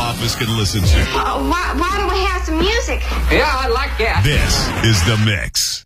office can listen to. Why don't we have some music? Yeah, I like that. This is The Mix.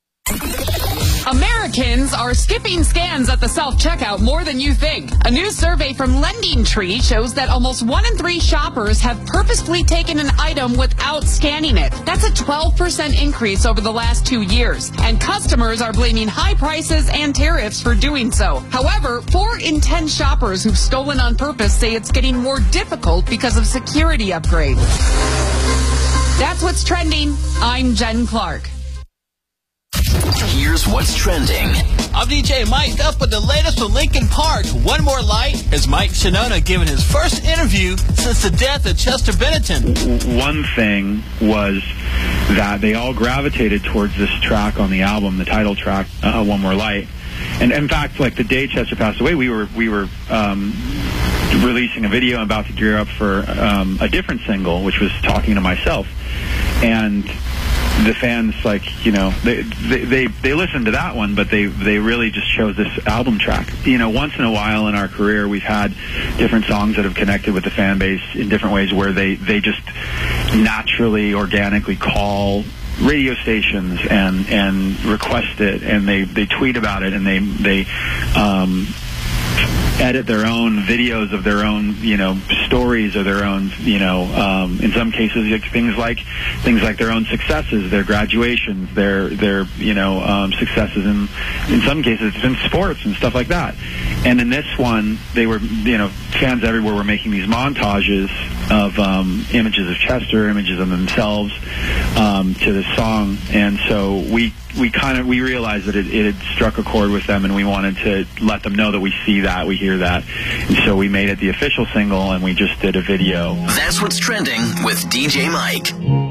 Americans are skipping scans at the self-checkout more than you think. A new survey from LendingTree shows that almost 1 in 3 shoppers have purposefully taken an item without scanning it. That's a 12% increase over the last 2 years. And customers are blaming high prices and tariffs for doing so. However, 4 in 10 shoppers who've stolen on purpose say it's getting more difficult because of security upgrades. That's what's trending. I'm Jen Clark. Here's what's trending. I'm DJ Mike up with the latest from Linkin Park. One More Light is Mike Shinoda giving his first interview since the death of Chester Bennington. One thing was that they all gravitated towards this track on the album, the title track, One More Light. And in fact, like the day Chester passed away, we were releasing a video about to gear up for a different single, which was Talking to Myself. And the fans, like, you know, they listened to that one, but they really just chose this album track. You know, once in a while in our career, we've had different songs that have connected with the fan base in different ways where they just naturally, organically call radio stations and request it, and they tweet about it, and they edit their own videos of their own, you know, stories or their own, you know, in some cases things like their own successes, their graduations, their you know, successes in some cases in sports and stuff like that. And in this one, they were, you know, fans everywhere were making these montages of images of Chester, images of themselves to this song, and so we realized that it had struck a chord with them, and we wanted to let them know that we see that, we hear that, and so we made it the official single, and we just did a video. That's what's trending with DJ Mike.